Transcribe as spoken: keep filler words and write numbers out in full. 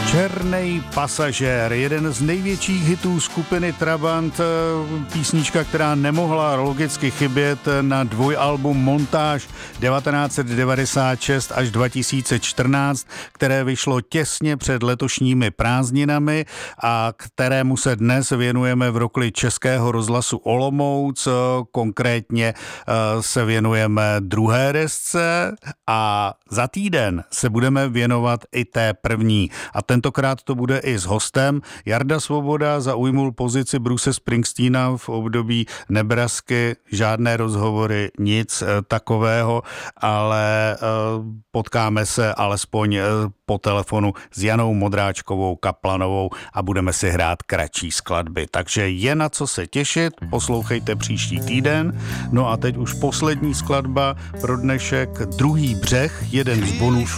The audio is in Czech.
Černej pasažér, jeden z největších hitů skupiny Trabant, písnička, která nemohla logicky chybět na dvojalbum Montáž devatenáct set devadesát šest až dva tisíce čtrnáct, které vyšlo těsně před letošními prázdninami a kterému se dnes věnujeme v rokli Českého rozhlasu Olomouc. Konkrétně se věnujeme druhé desce a za týden se budeme věnovat i té první. A tentokrát to bude i s hostem. Jarda Svoboda zaujmul pozici Bruce Springsteena v období Nebrasky, žádné rozhovory, nic takového, ale potkáme se alespoň po telefonu s Janou Modráčkovou Kaplanovou a budeme si hrát kratší skladby. Takže je na co se těšit, poslouchejte příští týden. No a teď už poslední skladba pro dnešek, Druhý břeh, jeden z bonusů.